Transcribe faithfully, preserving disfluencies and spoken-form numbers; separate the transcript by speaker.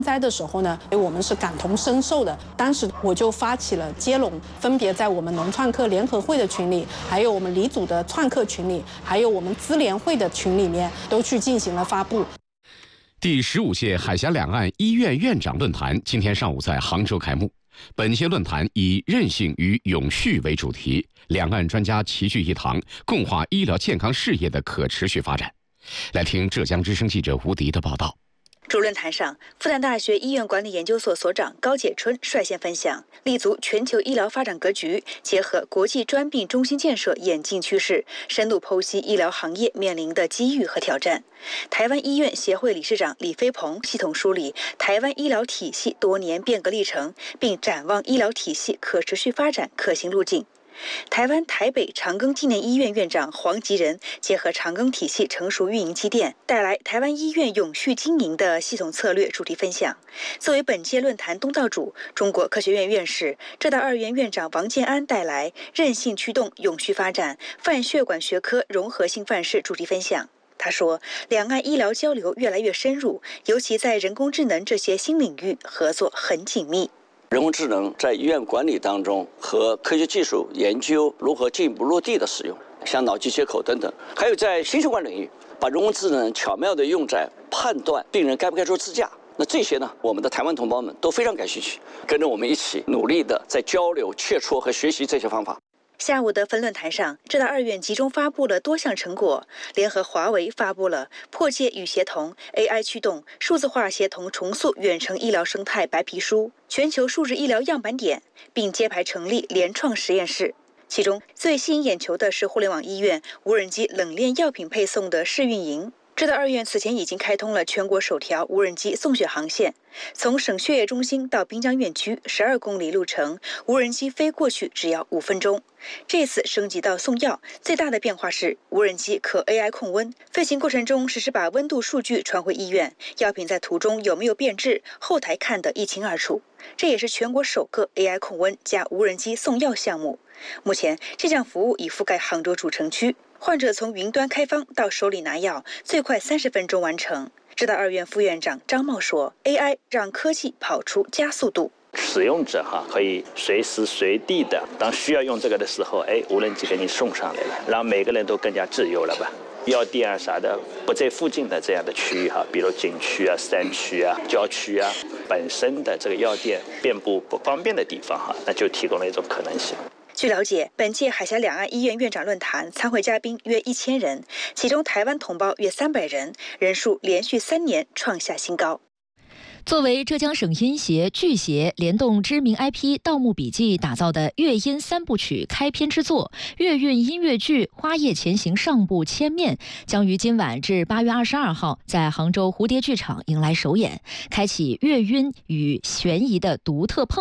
Speaker 1: 灾的时候呢，我们是感同身受的。当时我就发起了接龙，分别在我们农创客联合会的群里，还有我们黎组的创客群里，还有我们资联会的群里面，都去进行了发布。
Speaker 2: 第十五届海峡两岸医院院长论坛今天上午在杭州开幕。本届论坛以韧性与永续为主题，两岸专家齐聚一堂，共话医疗健康事业的可持续发展。来听浙江之声记者吴迪的报道。
Speaker 3: 主论坛上，复旦大学医院管理研究所所长高解春率先分享，立足全球医疗发展格局，结合国际专病中心建设演进趋势，深度剖析医疗行业面临的机遇和挑战。台湾医院协会理事长李飞鹏系统梳理台湾医疗体系多年变革历程，并展望医疗体系可持续发展可行路径。台湾台北长庚纪念医院院长黄吉仁结合长庚体系成熟运营积淀，带来台湾医院永续经营的系统策略主题分享。作为本届论坛东道主，中国科学院院士、浙大二院院长王建安带来韧性驱动永续发展泛血管学科融合性范式主题分享。他说，两岸医疗交流越来越深入，尤其在人工智能这些新领域合作很紧密。
Speaker 4: 人工智能在医院管理当中和科学技术研究如何进一步落地的使用，像脑机接口等等，还有在心血管领域，把人工智能巧妙地用在判断病人该不该做支架。那这些呢，我们的台湾同胞们都非常感兴趣，跟着我们一起努力地在交流、切磋和学习这些方法。
Speaker 3: 下午的分论坛上，浙大二院集中发布了多项成果，联合华为发布了破解与协同 A I 驱动数字化协同重塑远程医疗生态白皮书、全球数字医疗样板点，并揭牌成立联创实验室。其中最吸引眼球的是互联网医院无人机冷链药品配送的试运营。浙大二院此前已经开通了全国首条无人机送血航线，从省血液中心到滨江院区十二公里路程，无人机飞过去只要五分钟。这次升级到送药，最大的变化是无人机可 A I 控温，飞行过程中实时把温度数据传回医院，药品在途中有没有变质，后台看得一清二楚。这也是全国首个 A I 控温加无人机送药项目。目前这项服务已覆盖杭州主城区。患者从云端开方到手里拿药，最快三十分钟完成。浙大二院副院长张茂说 ：“A I 让科技跑出加速度。
Speaker 5: 使用者哈可以随时随地的，当需要用这个的时候，哎，无人机给你送上来了，让每个人都更加自由了吧。药店啊啥的不在附近的这样的区域哈，比如景区啊、山区啊、郊区啊，本身的这个药店遍布不方便的地方哈，那就提供了一种可能性。”
Speaker 3: 据了解，本届海峡两岸医院院长论坛参会嘉宾约一千人，其中台湾同胞约三百人，人数连续三年创下新高。
Speaker 6: 作为浙江省音协、剧协联动知名 I P《盗墓笔记》打造的粤音三部曲开篇之作，粤韵音乐剧《花叶前行》上部千面将于今晚至八月二十二号在杭州蝴蝶剧场迎来首演，开启粤韵与悬疑的独特碰